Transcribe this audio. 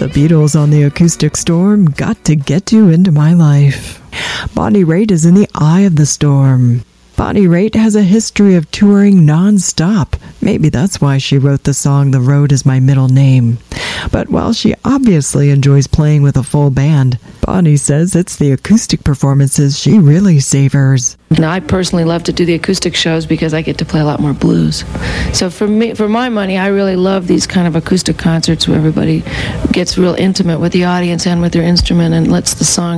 Beatles on the Acoustic Storm, Got to Get You Into My Life. Bonnie Raitt is in the eye of the storm. Bonnie Raitt has a history of touring non-stop. Maybe that's why she wrote the song The Road Is My Middle Name. But while she obviously enjoys playing with a full band, Bonnie says it's the acoustic performances she really savors. Now, I personally love to do the acoustic shows because I get to play a lot more blues. So for me, for my money, I really love these kind of acoustic concerts where everybody gets real intimate with the audience and with their instrument and lets the song